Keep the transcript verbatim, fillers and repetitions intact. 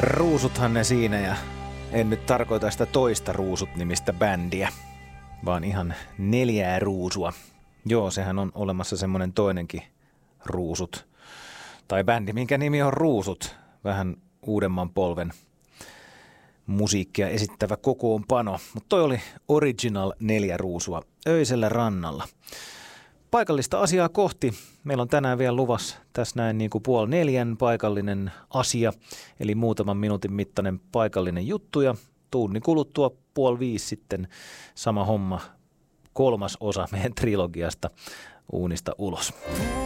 Ruusuthan ne siinä, ja en nyt tarkoita sitä toista Ruusut-nimistä bändiä, vaan ihan neljää ruusua. Joo, sehän on olemassa semmoinen toinenkin Ruusut, tai bändi, minkä nimi on Ruusut, vähän uudemman polven musiikkia esittävä kokoonpano, mutta toi oli Original neljä ruusua Öisellä rannalla. Paikallista asiaa kohti. Meillä on tänään vielä luvassa tässä näin niin kuin puoli neljän paikallinen asia, eli muutaman minuutin mittainen paikallinen juttu, ja tunnin kuluttua puoli viisi sitten sama homma, kolmas osa meidän trilogiasta Uunista ulos.